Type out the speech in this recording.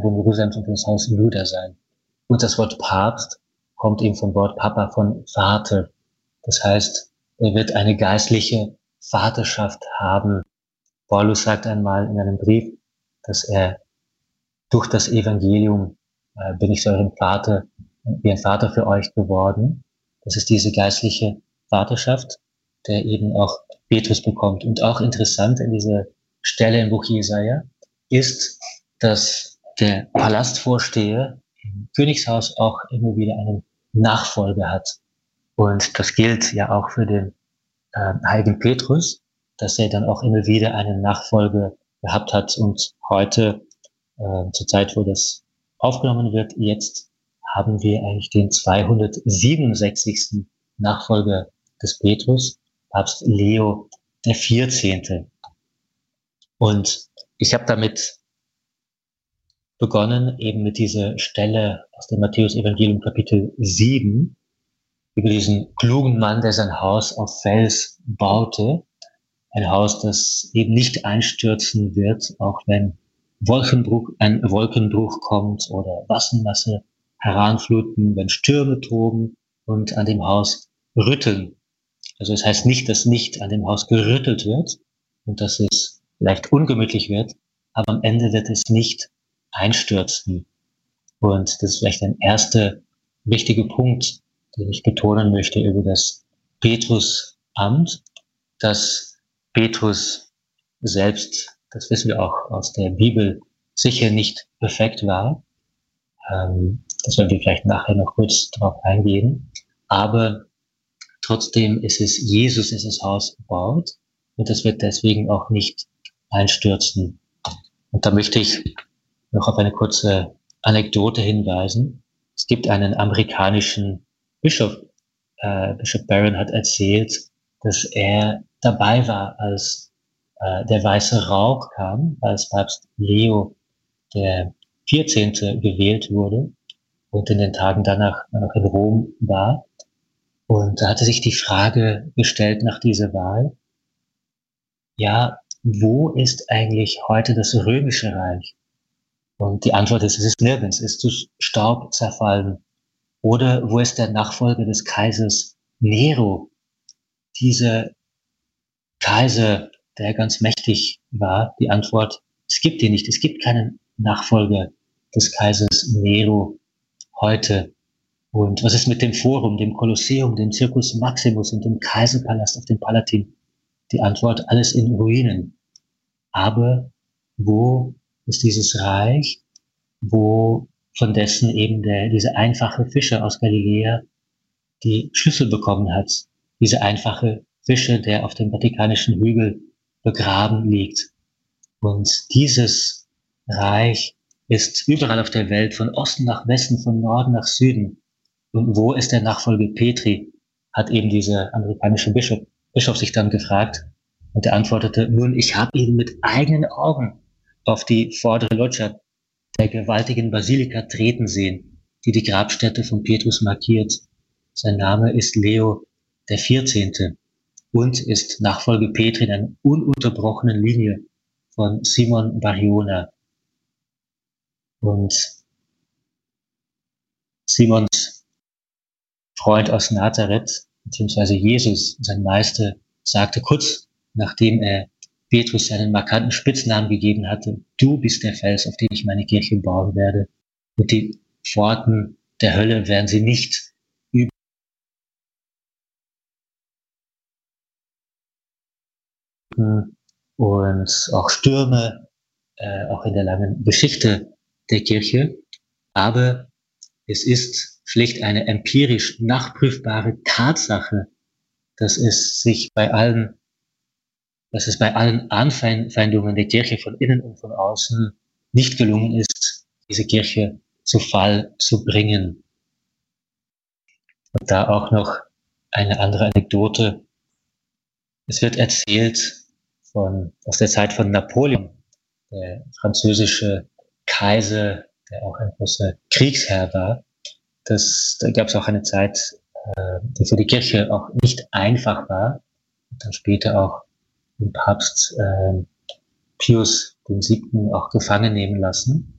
Zentrum Jerusalems und das Haus Juda sein. Und das Wort Papst kommt eben vom Wort Papa, von Vater. Das heißt, er wird eine geistliche Vaterschaft haben. Paulus sagt einmal in einem Brief, dass er durch das Evangelium bin ich so ein Vater, wie ein Vater für euch geworden. Das ist diese geistliche Vaterschaft, der eben auch Petrus bekommt. Und auch interessant in dieser Stelle im Buch Jesaja ist, dass der Palastvorsteher im Königshaus auch immer wieder einen Nachfolger hat. Und das gilt ja auch für den heiligen Petrus, dass er dann auch immer wieder einen Nachfolger gehabt hat. Und heute, zur Zeit, wo das aufgenommen wird, jetzt haben wir eigentlich den 267. Nachfolger des Petrus, Papst Leo der 14. Und ich habe damit begonnen, eben mit dieser Stelle aus dem Matthäus-Evangelium Kapitel 7, über diesen klugen Mann, der sein Haus auf Fels baute. Ein Haus, das eben nicht einstürzen wird, auch wenn ein Wolkenbruch kommt oder Wassermasse heranfluten, wenn Stürme toben und an dem Haus rütteln. Also es heißt nicht, dass nicht an dem Haus gerüttelt wird und dass es vielleicht ungemütlich wird, aber am Ende wird es nicht einstürzen. Und das ist vielleicht ein erster wichtiger Punkt, den ich betonen möchte über das Petrus-Amt, dass Petrus selbst, das wissen wir auch aus der Bibel, sicher nicht perfekt war. Das werden wir vielleicht nachher noch kurz darauf eingehen. Aber trotzdem ist es Jesus, ist das Haus gebaut und es wird deswegen auch nicht einstürzen. Und da möchte ich noch auf eine kurze Anekdote hinweisen. Es gibt einen amerikanischen Bischof, Bishop Barron hat erzählt, dass er dabei war, als der weiße Rauch kam, als Papst Leo der 14. gewählt wurde und in den Tagen danach noch in Rom war. Und da hatte sich die Frage gestellt nach dieser Wahl, ja, wo ist eigentlich heute das Römische Reich? Und die Antwort ist, es ist nirgends, es ist zu Staub zerfallen. Oder wo ist der Nachfolger des Kaisers Nero? Dieser Kaiser, der ganz mächtig war, die Antwort, es gibt ihn nicht, es gibt keinen Nachfolger des Kaisers Nero heute. Und was ist mit dem Forum, dem Kolosseum, dem Circus Maximus und dem Kaiserpalast auf dem Palatin? Die Antwort, alles in Ruinen. Aber wo ist dieses Reich, wo von dessen eben dieser einfache Fischer aus Galiläa die Schlüssel bekommen hat? Dieser einfache Fischer, der auf dem Vatikanischen Hügel begraben liegt. Und dieses Reich ist überall auf der Welt, von Osten nach Westen, von Norden nach Süden. Und wo ist der Nachfolger Petri? Hat eben dieser amerikanische Bischof sich dann gefragt. Und er antwortete, nun, ich habe ihn mit eigenen Augen auf die vordere Loggia der gewaltigen Basilika treten sehen, die die Grabstätte von Petrus markiert. Sein Name ist Leo der 14. und ist Nachfolger Petri in einer ununterbrochenen Linie von Simon Barjona. Und Simons Freund aus Nazareth, beziehungsweise Jesus, sein Meister, sagte kurz, nachdem er Petrus seinen markanten Spitznamen gegeben hatte, du bist der Fels, auf den ich meine Kirche bauen werde. Und die Pforten der Hölle werden sie nicht über. Und auch Stürme, auch in der langen Geschichte der Kirche. Aber es ist schlicht eine empirisch nachprüfbare Tatsache, dass es bei allen Anfeindungen der Kirche von innen und von außen nicht gelungen ist, diese Kirche zu Fall zu bringen. Und da auch noch eine andere Anekdote. Es wird erzählt aus der Zeit von Napoleon, der französische Kaiser, der auch ein großer Kriegsherr war. Da gab es auch eine Zeit, die für die Kirche auch nicht einfach war. Und dann später auch den Papst Pius VII. Auch gefangen nehmen lassen.